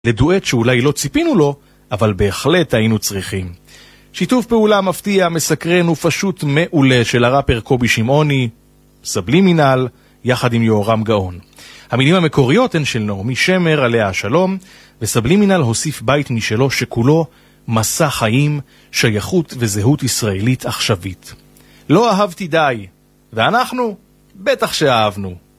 לדואט שאולי לא ציפינו לו, אבל בהחלט היינו צריכים. שיתוף פעולה מפתיע, מסקרן ופשוט מעולה של הראפר קובי שמעוני, סבלימינל, יחד עם יהורם גאון. המילים המקוריות הן של נעמי שמר, עליה השלום, וסבלימינל הוסיף בית משלו שכולו מסע חיים, שייכות וזהות ישראלית עכשווית. לא אהבתי די, ואנחנו בטח שאהבנו.